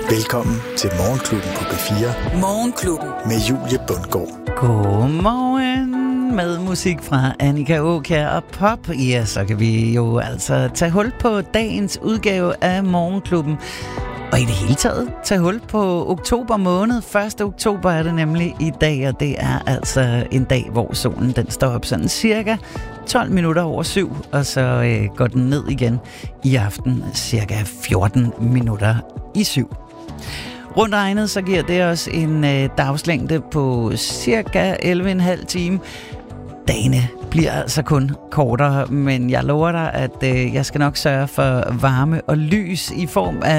Velkommen til Morgenklubben på P4. Morgenklubben. Med Julie Bundgaard. Godmorgen med musik fra Annika Aakjær og pop. Ja, så kan vi jo altså tage hul på dagens udgave af Morgenklubben. Og i det hele taget tage hul på oktober måned. 1. oktober er det nemlig i dag, og det er altså en dag, hvor solen den står op sådan cirka 12 minutter over 7, og så går den ned igen i aften cirka 14 minutter i 7. Rundt regnet, så giver det os en dagslængde på cirka 11,5 time. Dagene bliver altså kun kortere, men jeg lover dig, at jeg skal nok sørge for varme og lys i form af